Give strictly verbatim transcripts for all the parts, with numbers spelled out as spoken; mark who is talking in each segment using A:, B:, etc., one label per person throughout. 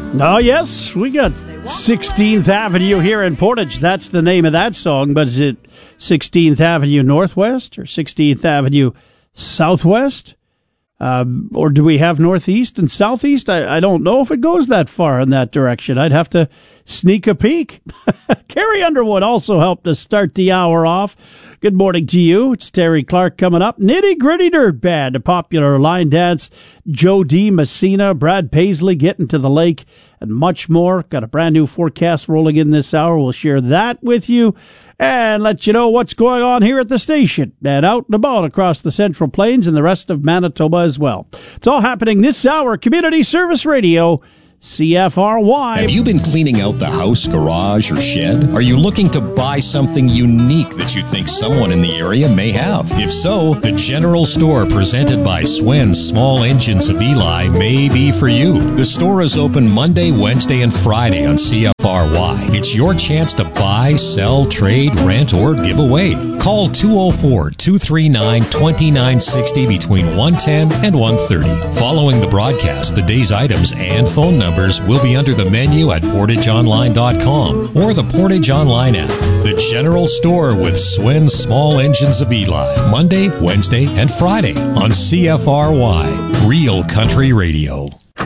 A: Oh, yes, we got sixteenth Avenue here in Portage. That's the name of that song, but is it sixteenth Avenue Northwest or sixteenth Avenue Southwest? Um, or do we have Northeast and Southeast? I, I don't know if it goes that far in that direction. I'd have to sneak a peek. Carrie Underwood also helped us start the hour off. Good morning to you. It's Terry Clark coming up. Nitty Gritty Dirt Band, a popular line dance. Joe D. Messina, Brad Paisley getting to the lake, and much more. Got a brand new forecast rolling in this hour. We'll share that with you and let you know what's going on here at the station and out and about across the Central Plains and the rest of Manitoba as well. It's all happening this hour. Community Service Radio, C F R Y.
B: Have you been cleaning out the house, garage, or shed? Are you looking to buy something unique that you think someone in the area may have? If so, the General Store presented by Swen's Small Engines of Eli may be for you. The store is open Monday, Wednesday, and Friday on C F R Y. It's your chance to buy, sell, trade, rent, or give away. Call two oh four, two three nine, two nine six oh between one ten and one thirty. Following the broadcast, the day's items and phone numbers will be under the menu at portage online dot com or the Portage Online app. The General Store with Swen's Small Engines of Eli. Monday, Wednesday, and Friday on C F R Y. Real Country Radio.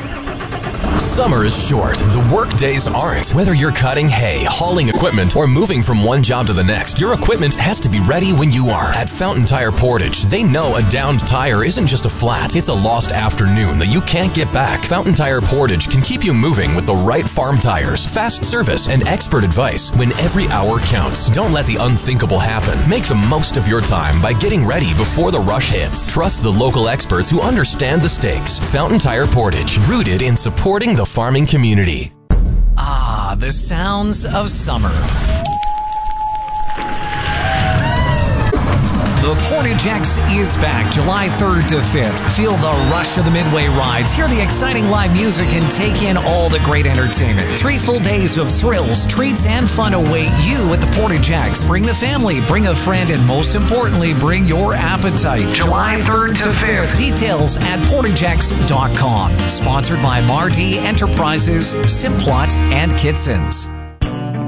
C: Summer is short. The work days aren't. Whether you're cutting hay, hauling equipment, or moving from one job to the next, your equipment has to be ready when you are. At Fountain Tire Portage, they know a downed tire isn't just a flat. It's a lost afternoon that you can't get back. Fountain Tire Portage can keep you moving with the right farm tires, fast service, and expert advice when every hour counts. Don't let the unthinkable happen. Make the most of your time by getting ready before the rush hits. Trust the local experts who understand the stakes. Fountain Tire Portage, rooted in supporting the farming community.
D: Ah, the sounds of summer. The Portage X is back July third to fifth. Feel the rush of the Midway rides, hear the exciting live music, and take in all the great entertainment. Three full days of thrills, treats, and fun await you at the Portage X. Bring the family, bring a friend, and most importantly, bring your appetite. July third to fifth. Details at portage x dot com. Sponsored by Mardi Enterprises, Simplot, and Kitson's.